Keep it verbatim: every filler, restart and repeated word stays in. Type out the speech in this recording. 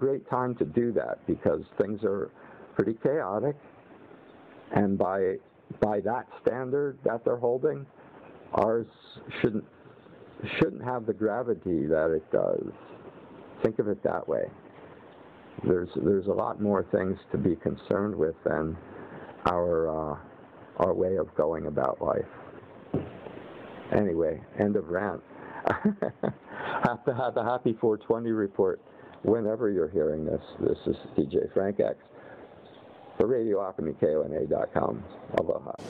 great time to do that because things are pretty chaotic, and by by that standard that they're holding, ours shouldn't shouldn't have the gravity that it does. Think of it that way. There's there's a lot more things to be concerned with than our uh, our way of going about life. Anyway, end of rant. Have to have a happy four twenty report whenever you're hearing this. This is D J Frank X for Radio Alchemy K O N A dot com. Aloha.